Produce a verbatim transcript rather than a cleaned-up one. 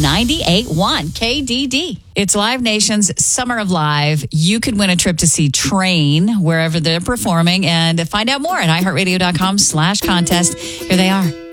ninety-eight point one K D D. It's Live Nation's Summer of Live. You could win a trip to see Train wherever they're performing, and find out more at iHeartRadio.com slash contest. Here they are.